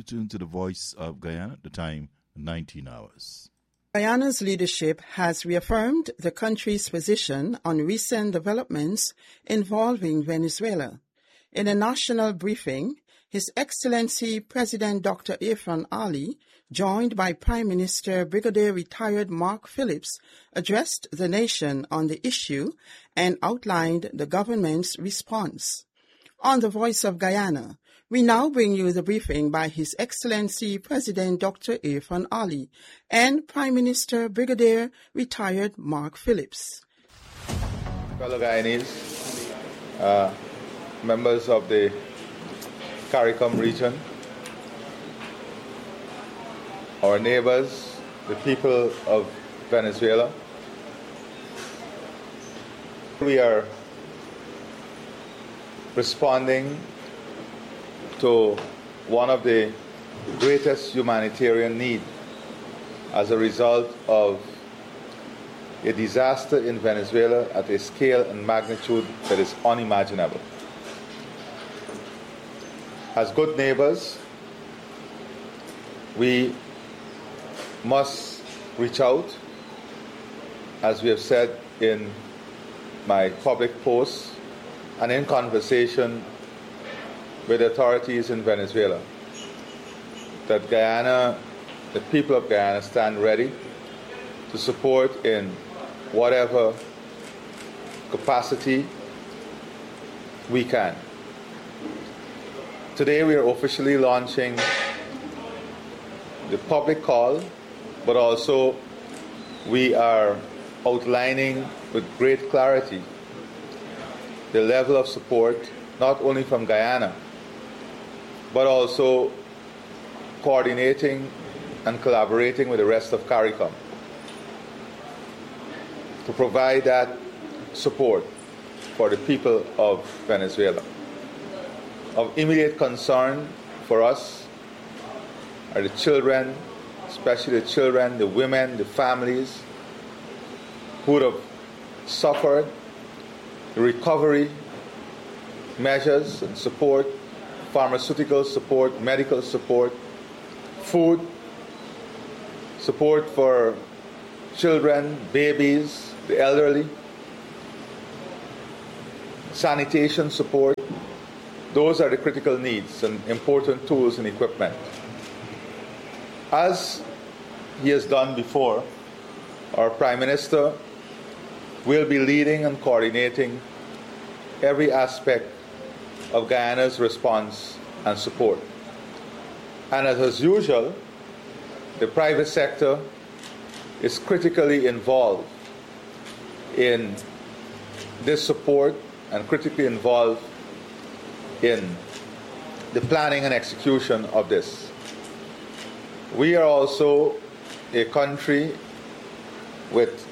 you tune to the Voice of Guyana at the time, 19 hours. Guyana's leadership has reaffirmed the country's position on recent developments involving Venezuela. In a national briefing, His Excellency President Dr. Irfaan Ali, joined by Prime Minister Brigadier Retired Mark Phillips, addressed the nation on the issue and outlined the government's response. On the Voice of Guyana, we now bring you the briefing by His Excellency President Dr. Irfaan Ali and Prime Minister Brigadier Retired Mark Phillips. Fellow Guyanese, members of the CARICOM region, our neighbors, the people of Venezuela, we are responding to one of the greatest humanitarian needs as a result of a disaster in Venezuela at a scale and magnitude that is unimaginable. As good neighbors, we must reach out, as we have said in my public posts and in conversation with authorities in Venezuela, that Guyana, the people of Guyana, stand ready to support in whatever capacity we can. Today we are officially launching the public call, but also we are outlining with great clarity the level of support, not only from Guyana, but also coordinating and collaborating with the rest of CARICOM to provide that support for the people of Venezuela. Of immediate concern for us are the children, especially the children, the women, the families who would have suffered, the recovery measures and support, pharmaceutical support, medical support, food, support for children, babies, the elderly, sanitation support. Those are the critical needs and important tools and equipment. As he has done before, our Prime Minister will be leading and coordinating every aspect of Guyana's response and support. And as usual, the private sector is critically involved in this support and critically involved in the planning and execution of this. We are also a country with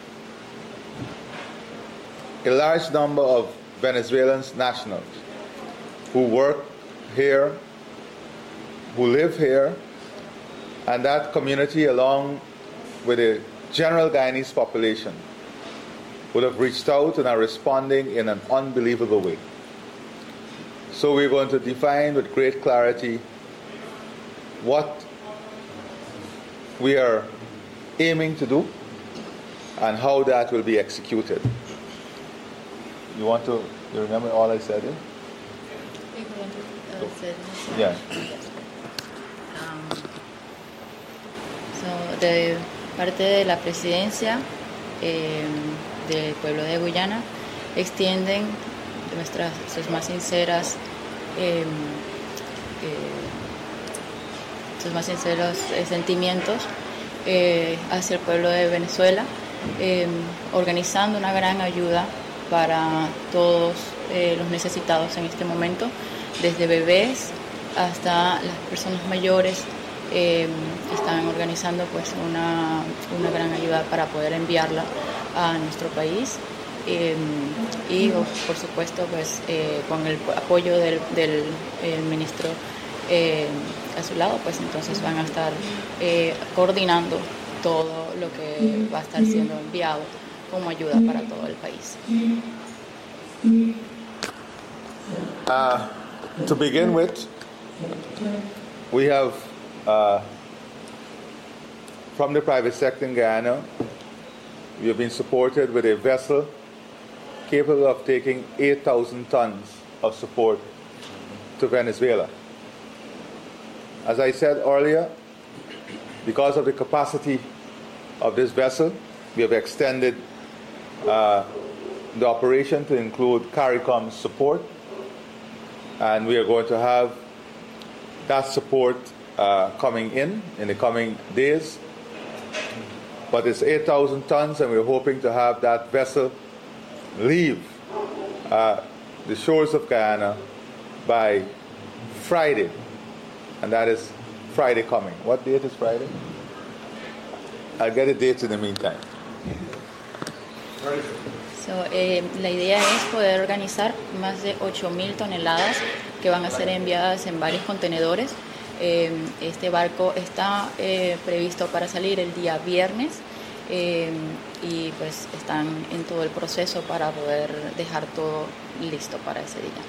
a large number of Venezuelan nationals who work here, who live here, and that community, along with the general Guyanese population, would have reached out and are responding in an unbelievable way. So we're going to define with great clarity what we are aiming to do and how that will be executed. You remember all I said? Yeah. De parte de la presidencia del pueblo de Guyana, extienden sus más sinceros sentimientos hacia el pueblo de Venezuela, organizando una gran ayuda para todos los necesitados en este momento, desde bebés hasta las personas mayores. Están organizando pues una gran ayuda para poder enviarla a nuestro país y por supuesto pues con el apoyo del ministro a su lado, pues entonces van a estar coordinando todo lo que va a estar siendo enviado como ayuda para todo el país. To begin with, we have from the private sector in Guyana, we have been supported with a vessel capable of taking 8,000 tons of support to Venezuela. As I said earlier, because of the capacity of this vessel, we have extended the operation to include CARICOM support, and we are going to have that support coming in the coming days. But it's 8,000 tons, and we're hoping to have that vessel leave the shores of Guyana by Friday, and that is Friday coming. What date is Friday? I'll get a date in the meantime. La idea es poder organizar más de 8.000 toneladas que van a ser enviadas en varios contenedores. Este barco está previsto para salir el día viernes y pues están en todo el proceso para poder dejar todo listo para ese día.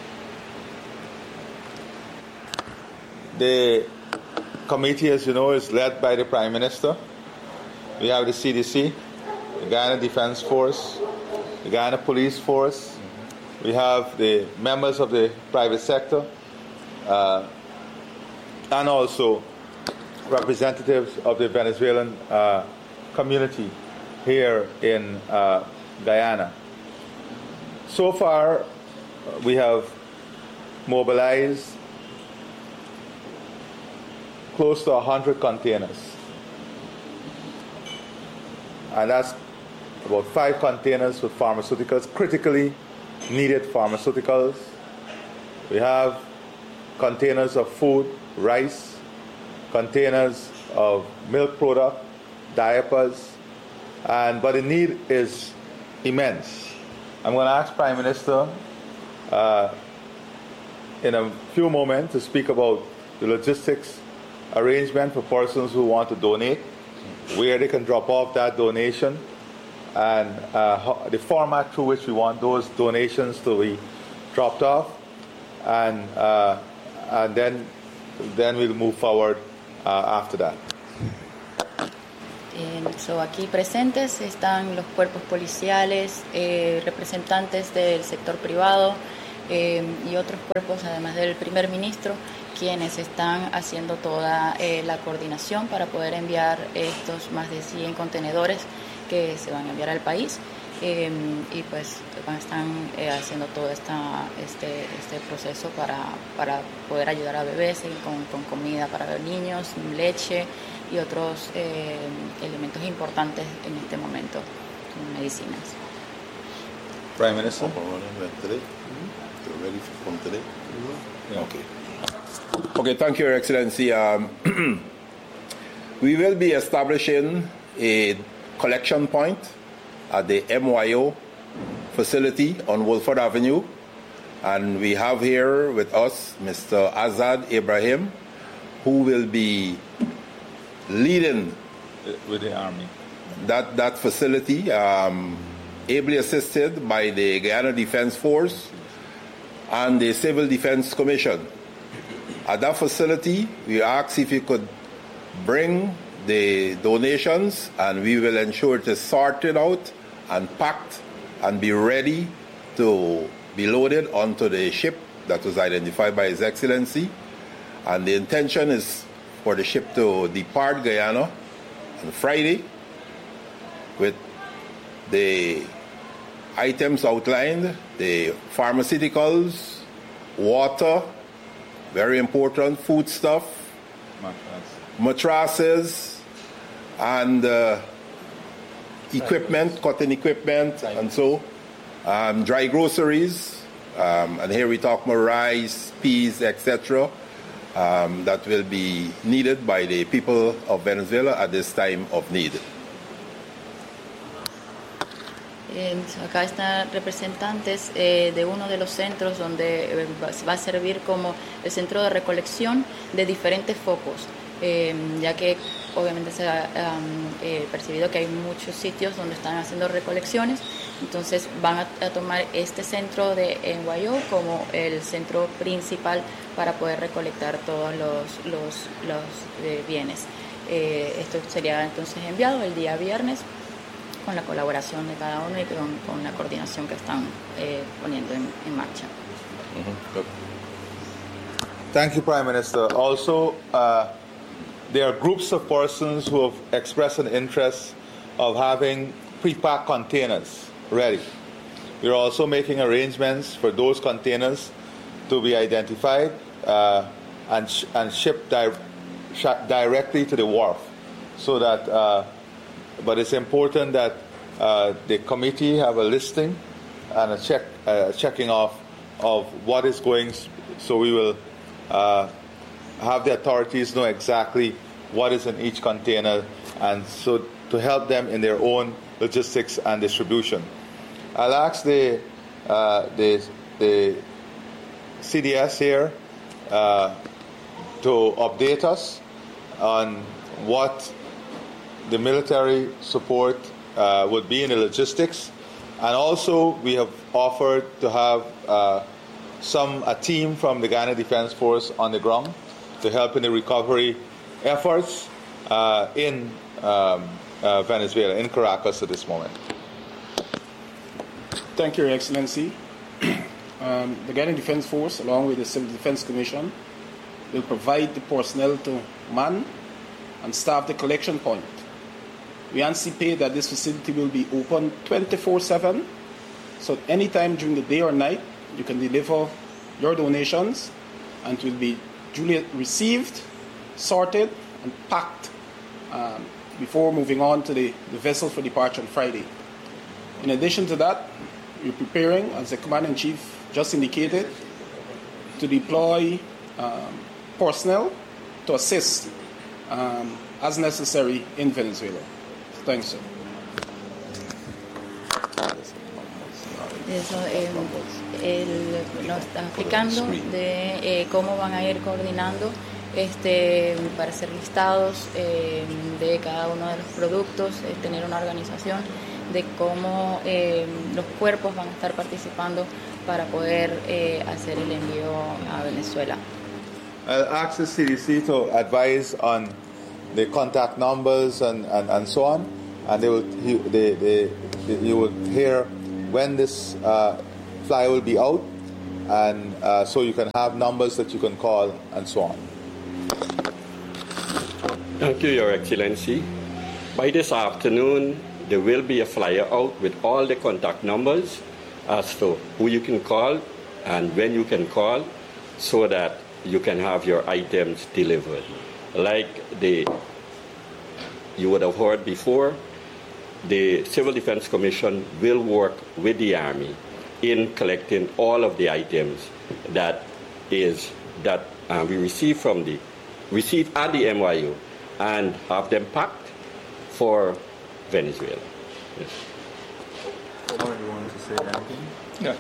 The committee, as you know, is led by the Prime Minister. We have the CDC, the Guyana Defense Force, the Guyana Police Force. We have the members of the private sector, and also representatives of the Venezuelan community here in Guyana. So far, we have mobilized close to 100 containers. And that's about 5 containers with pharmaceuticals, critically needed pharmaceuticals. We have containers of food, rice, containers of milk product, diapers, but the need is immense. I'm going to ask Prime Minister in a few moments to speak about the logistics arrangement for persons who want to donate, where they can drop off that donation, and the format through which we want those donations to be dropped off, and then we'll move forward after that. Aquí presentes están los cuerpos policiales, representantes del sector privado y otros cuerpos, además del primer ministro, quienes están haciendo toda la coordinación para poder enviar estos más de 100 contenedores que se van a enviar al país, y pues están haciendo todo este proceso para poder ayudar a bebés con comida para los niños, leche y otros elementos importantes en este momento, medicinas. Prime Minister. Okay, thank you, Your Excellency. We will be establishing a collection point at the MYO facility on Wolford Avenue, and we have here with us Mr. Azad Ibrahim, who will be leading with the Army that facility, ably assisted by the Guyana Defense Force and the Civil Defense Commission. At that facility, we ask if you could bring the donations, and we will ensure it is sorted out and packed and be ready to be loaded onto the ship that was identified by His Excellency. And the intention is for the ship to depart Guyana on Friday with the items outlined, the pharmaceuticals, water, very important, food stuff, mattresses, and equipment, cotton equipment, and so dry groceries, and here we talk about rice, peas, etc., that will be needed by the people of Venezuela at this time of need. Acá están representantes de uno de los centros donde va a servir como el centro de recolección de diferentes focos, ya que obviamente se ha percibido que hay muchos sitios donde están haciendo recolecciones. Entonces van a tomar este centro de NYO como el centro principal para poder recolectar todos los bienes. Esto sería entonces enviado el día viernes con la colaboración de cada uno y con la coordinación que están poniendo en marcha. Thank you, Prime Minister. Also, there are groups of persons who have expressed an interest of having pre-packed containers ready. We're also making arrangements for those containers to be identified and shipped directly to the wharf. So that, but it's important that the committee have a listing and a checking off of what is going. So we will have the authorities know exactly what is in each container, and so to help them in their own logistics and distribution. I'll ask the CDS here to update us on what the military support would be in the logistics, and also we have offered to have a team from the Guyana Defense Force on the ground to help in the recovery efforts in Venezuela, in Caracas at this moment. Thank you, Your Excellency. The Guyana Defense Force, along with the Civil Defense Commission, will provide the personnel to man and staff the collection point. We anticipate that this facility will be open 24/7, so anytime during the day or night, you can deliver your donations, and it will be duly received, sorted, and packed before moving on to the vessel for departure on Friday. In addition to that, we're preparing, as the Commander-in-Chief just indicated, to deploy personnel to assist as necessary in Venezuela. Thanks, sir. Eso nos está explicando de cómo van a ir coordinando para hacer listados de cada uno de los productos, tener una organización de cómo los cuerpos van a estar participando para poder hacer el envío a Venezuela. I'll ask the CDC to advise on the contact numbers and so on, and you will hear when this flyer will be out, and so you can have numbers that you can call and so on. Thank you, Your Excellency. By this afternoon, there will be a flyer out with all the contact numbers as to who you can call and when you can call, so that you can have your items delivered. Like you would have heard before, the Civil Defense Commission will work with the Army in collecting all of the items that we receive at the MYU and have them packed for Venezuela. Yes. Omar, do you want to say anything? Yeah.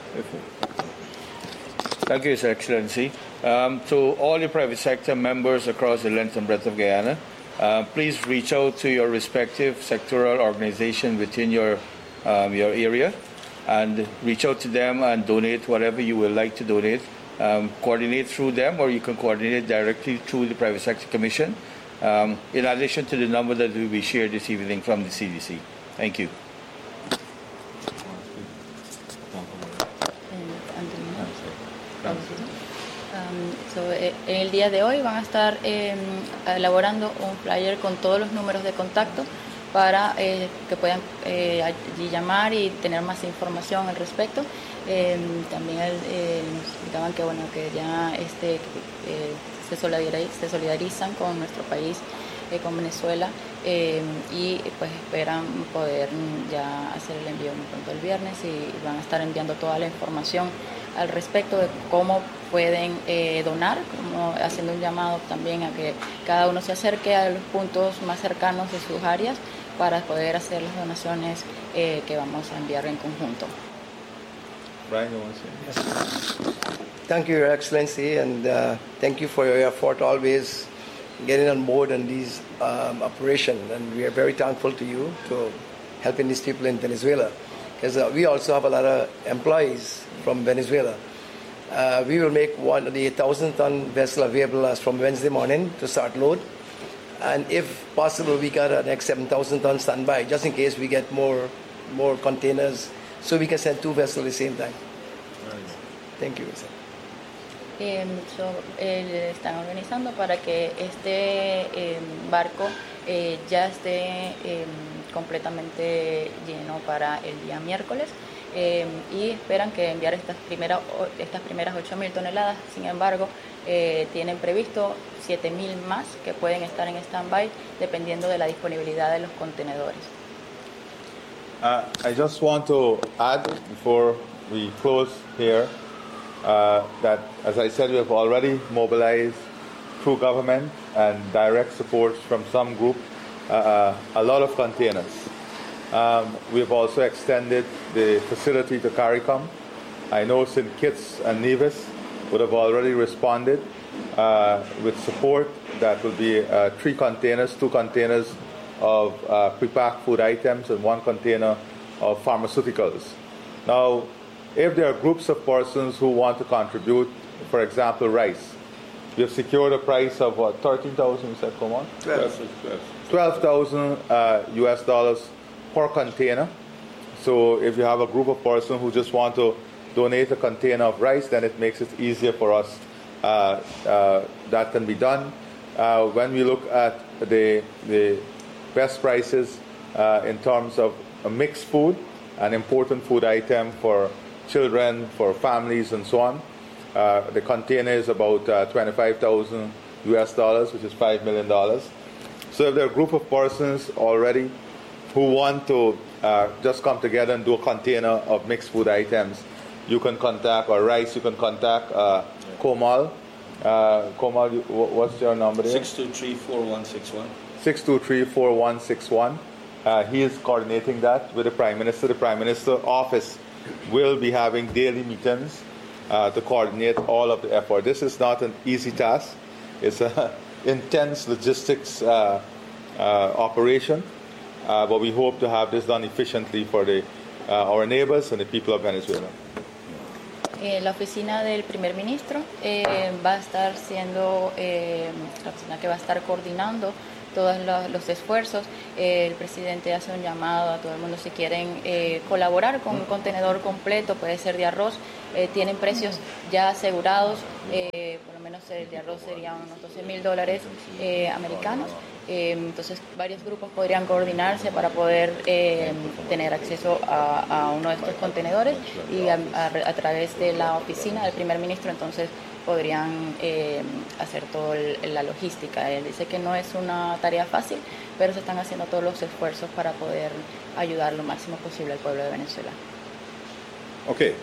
Thank you, Your Excellency. To all the private sector members across the length and breadth of Guyana, please reach out to your respective sectoral organization within your area and reach out to them and donate whatever you would like to donate. Coordinate through them, or you can coordinate directly through the Private Sector Commission, in addition to the number that will be shared this evening from the CDC. Thank you. En el día de hoy van a estar elaborando un flyer con todos los números de contacto para que puedan allí llamar y tener más información al respecto. También nos explicaban que ya se solidarizan con nuestro país, con Venezuela, y pues esperan poder ya hacer el envío muy pronto el viernes, y van a estar enviando toda la información al respecto de cómo pueden donar, como haciendo un llamado también a que cada uno se acerque a los puntos más cercanos de sus áreas para poder hacer las donaciones que vamos a enviar en conjunto. Brian, you want to say? Yes. Thank you, Your Excellency, and thank you for your effort always getting on board on these operations. And we are very thankful to you to helping these people in Venezuela, because we also have a lot of employees from Venezuela. We will make the 1,000-ton vessel available as from Wednesday morning to start load. And if possible, we got a next 7,000 tons standby, just in case we get more containers, so we can send 2 vessels at the same time. Thank you, sir. Están organizando para que este barco ya esté completamente lleno para el día miércoles. Y esperan que enviar estas primeras 8.000 toneladas. Sin embargo, tienen previsto 7.000 más que pueden estar en stand-by dependiendo de la disponibilidad de los contenedores. I just want to add before we close here that, as I said, we have already mobilized through government and direct support from some group a lot of containers. We have also extended the facility to CARICOM. I know St. Kitts and Nevis would have already responded with support. That will be 3 containers, 2 containers of prepacked food items and 1 container of pharmaceuticals. Now, if there are groups of persons who want to contribute, for example, rice, we have secured a price of what, 13,000, you said, come on? 12,000 US dollars per container. So if you have a group of persons who just want to donate a container of rice, then it makes it easier for us. That can be done. When we look at the best prices in terms of a mixed food, an important food item for children, for families, and so on, the container is about 25,000 US dollars, which is $5 million. So if there are a group of persons already who want to just come together and do a container of mixed food items, you can contact, or rice, you can contact Komal. Komal, what's your number there? 623-4161. 623-4161. He is coordinating that with the Prime Minister. The Prime Minister's office will be having daily meetings to coordinate all of the effort. This is not an easy task. It's an intense logistics operation. But we hope to have this done efficiently for our neighbors and the people of Venezuela. La oficina del primer ministro va a estar siendo la oficina que va a estar coordinando todos los esfuerzos. El presidente hace un llamado a todo el mundo si quieren colaborar con un contenedor completo, puede ser de arroz, tienen precios ya asegurados, por lo menos el de arroz sería unos $12,000 americanos. Entonces varios grupos podrían coordinarse para poder tener acceso a uno de estos contenedores y a través de la oficina del primer ministro entonces podrían hacer toda la logística. Él dice que no es una tarea fácil, pero se están haciendo todos los esfuerzos para poder ayudar lo máximo posible al pueblo de Venezuela. Okay.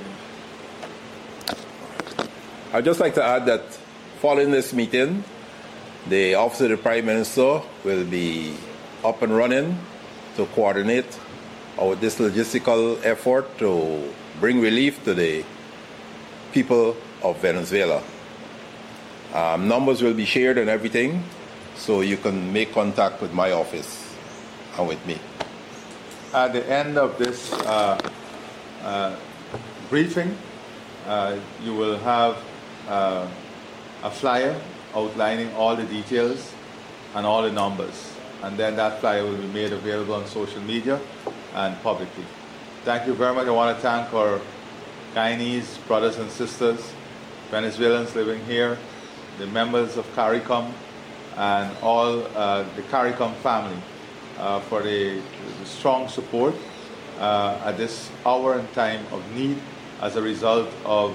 I'd just like to add that following this meeting, the Office of the Prime Minister will be up and running to coordinate this logistical effort to bring relief to the people of Venezuela. Numbers will be shared and everything, so you can make contact with my office and with me. At the end of this briefing, you will have a flyer outlining all the details and all the numbers. And then that flyer will be made available on social media and publicly. Thank you very much. I want to thank our Guyanese brothers and sisters, Venezuelans living here, the members of CARICOM, and all the CARICOM family for the strong support at this hour and time of need as a result of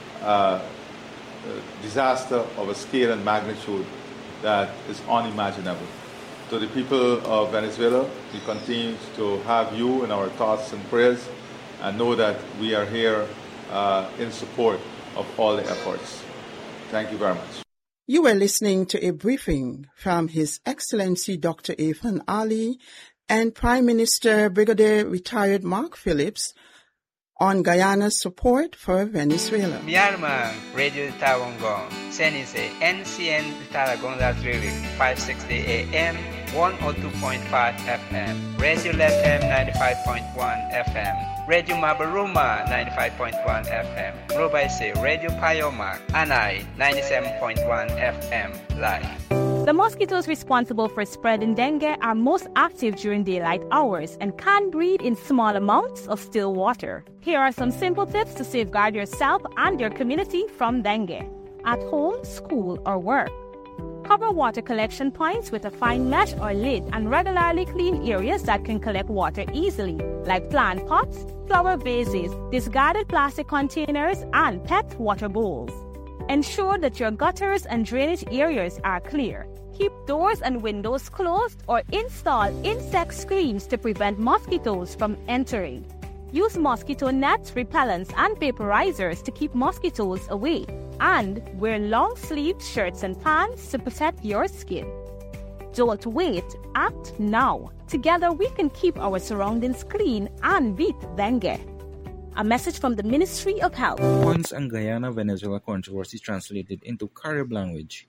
disaster of a scale and magnitude that is unimaginable. To the people of Venezuela, we continue to have you in our thoughts and prayers and know that we are here in support of all the efforts. Thank you very much. You were listening to a briefing from His Excellency Dr. Irfaan Ali and Prime Minister Brigadier Retired Mark Phillips on Guyana's support for Venezuela. Myanmar, Radio Tawangong, Senise, NCN Taragonga Trili, 560 AM, 102.5 FM, Radio Lethem 95.1 FM, Radio Mabaruma 95.1 FM, Robaise, Radio Payoma, Anai 97.1 FM, live. The mosquitoes responsible for spreading dengue are most active during daylight hours and can breed in small amounts of still water. Here are some simple tips to safeguard yourself and your community from dengue. At home, school, or work. Cover water collection points with a fine mesh or lid and regularly clean areas that can collect water easily, like plant pots, flower vases, discarded plastic containers, and pet water bowls. Ensure that your gutters and drainage areas are clear. Keep doors and windows closed or install insect screens to prevent mosquitoes from entering. Use mosquito nets, repellents, and vaporizers to keep mosquitoes away. And wear long-sleeved shirts and pants to protect your skin. Don't wait, act now. Together we can keep our surroundings clean and beat dengue. A message from the Ministry of Health. Points and Guyana-Venezuela controversy translated into Carib language.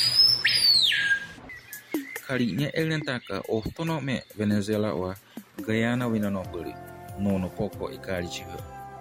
Kalinya elentaka autonome Venezuela wa Guyana winonopoli nono poco ikarichiho.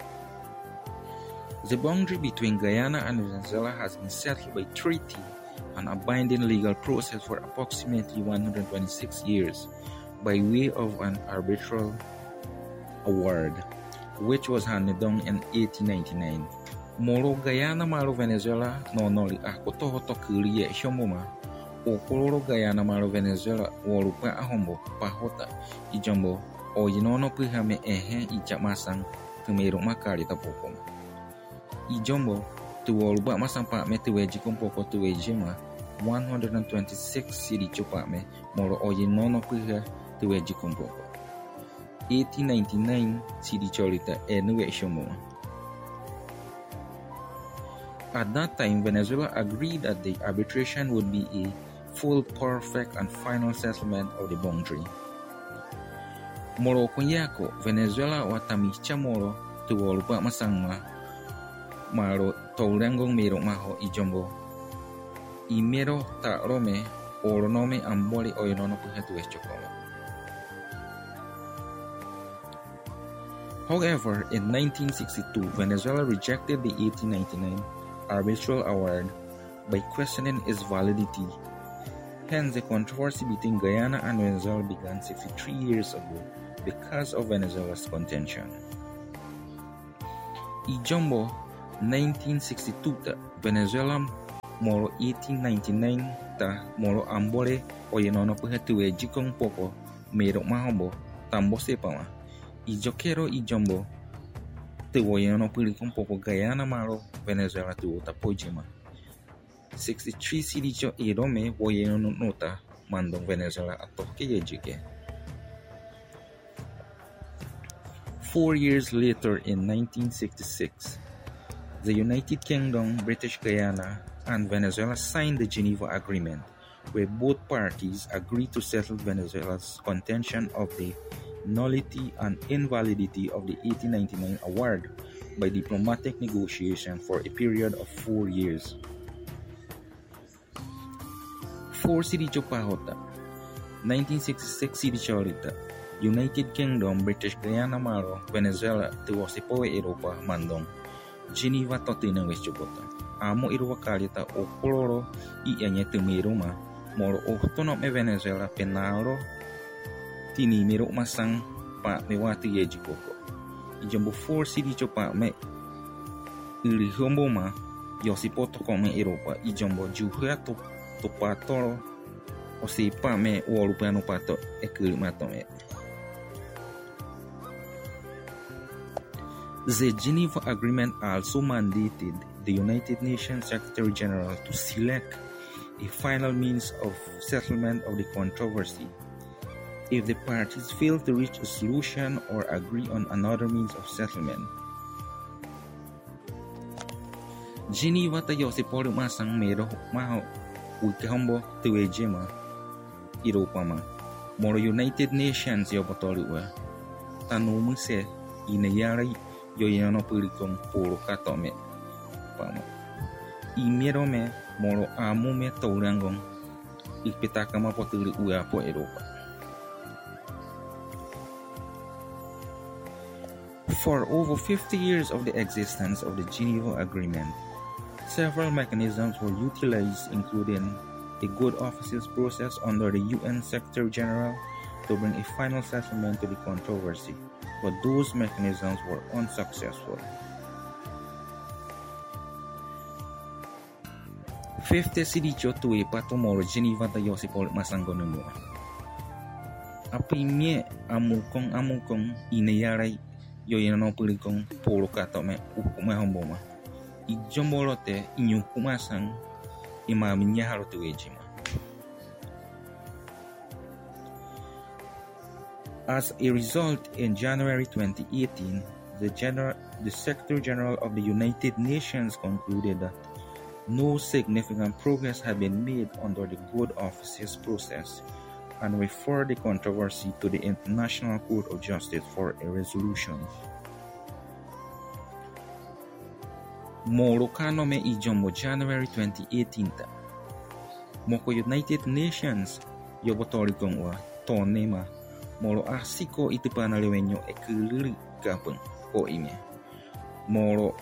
The boundary between Guyana and Venezuela has been settled by treaty and a binding legal process for approximately 126 years by way of an arbitral award, which was handed down in 1899. Moro Guyana malo Venezuela no noli akotohoto kulie shomoma o koloro Guyana malo Venezuela warupa ahombo pahota ijombo o yinono pihame ehe ijamasang tumero makari tapokoma. Ijombo tuwaruba masampa me tuweji kumpoko tuwejima 126 siri chupame moro o yinono piha tuweji kumpoko. 1899 CD Cholita Enuwe Shomo. At that time, Venezuela agreed that the arbitration would be a full, perfect, and final settlement of the boundary. Moro Kunyako, Venezuela watamicha moro tuwalupa masangma maro taurangong mero maho ijombo. Imero ta rome oronome amboli oyonono puhetu chokoma. However, in 1962, Venezuela rejected the 1899 arbitral award by questioning its validity. Hence, the controversy between Guyana and Venezuela began 63 years ago because of Venezuela's contention. Ijombo 1962 ta Venezuela moro 1899 ta moro ambole oyenono puhetuwe jikong poko mero mahombo tambo sepama. Ijokero ijombo te woyono pili un poco Guyana malo Venezuela tu tapojima 63 silicho irome woyono nota mandong Venezuela atoke yejike. 4 years later in 1966, the United Kingdom, British Guyana, and Venezuela signed the Geneva Agreement, where both parties agreed to settle Venezuela's contention of the nullity and invalidity of the 1899 award by diplomatic negotiation for a period of 4 years. 4 Siricho Pahota 1966 Siricho Rita United Kingdom, British Guyana Malo, Venezuela, Tiwasipoe Europa, Mandong, Geneva Totina Westchobota. Amo Iruakalita o Poloro y Añetumiruma, Moro Autonome Venezuela, Penaro, Tinimiro Masang, Pa Mewati Yejikoko. Ijombo 4 Siricho Pa Me Ilihomboma, Yosipoto Come Europa, Ijombo Juhuato Topatoro, o si Pa Me Walupiano Pato, Ekilimatome. The Geneva Agreement also mandated the United Nations Secretary General to select a final means of settlement of the controversy. If the parties fail to reach a solution or agree on another means of settlement, Geneva ta Yosipolo masang mero maho ukahombo tuwejema Iropama Moro United Nations yobotoliwa Tanumuse inayari yo yeno pirikong polo katome pama imero me moro amu me taurangong ipitaka mapoturi ua po Europa. For over 50 years of the existence of the Geneva Agreement, several mechanisms were utilized, including a good offices process under the UN Secretary General to bring a final settlement to the controversy, but those mechanisms were unsuccessful. 50 si dicho tuwe patomoro Geneva ta yosipol masangonumua. Api mie amukong inayaray yoyano pulikong polo katome ukuma homboma. Ijombolote inyukumasang imaminya harotuejima. As a result, in January 2018, the Secretary General of the United Nations concluded that no significant progress had been made under the good offices process and referred the controversy to the International Court of Justice for a resolution. Moro kanome ijombo January 2018 moko United Nations yobotorikong wa tonema moro asiko itipana lewenyo ekuliri kapeng o ime moro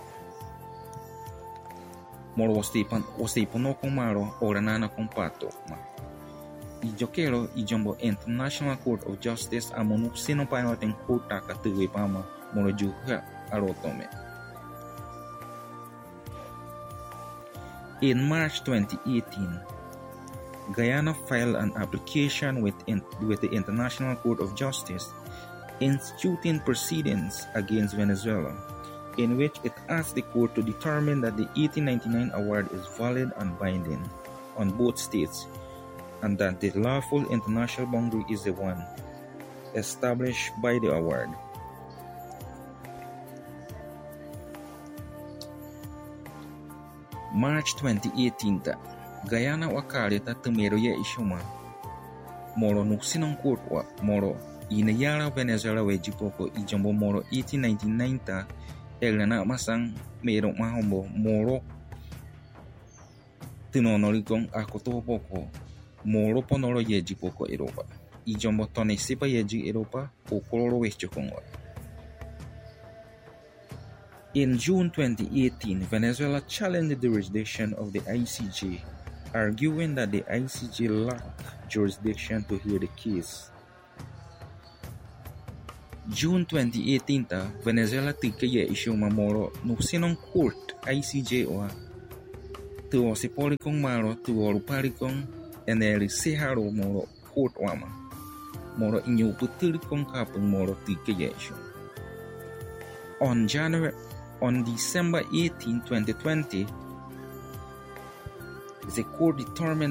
wasteipan maro oranana compato ma ijokero ijombo International Court of Justice amonu sino painoten kotaka tuwe pama moro juga arotome. In March 2018, Guyana filed an application with the International Court of Justice instituting proceedings against Venezuela, in which it asked the court to determine that the 1899 award is valid and binding on both states, and that the lawful international boundary is the one established by the award. March 2018, Guyana wakaleta tumero ya ishuma moro nuksinong court wa moro inayara Venezuela wejipoko ijombo moro 1899 elana masang merong mahombo moro tinonorikong akotopoko moro ponoro yejipoko Europa ijombo tonesipa yeji Europa okoloro wechokongwa. In June 2018, Venezuela challenged the jurisdiction of the ICJ, arguing that the ICJ lacked jurisdiction to hear the case. June 2018, Venezuela tikaya isyu mamoro nuksinong court ICJ wa tuwa si polikong maro tuwa ruparikong eneli seharo moro court wama moro inyo putirikong kapeng moro tikaya isyu. On December 18, 2020, the court determined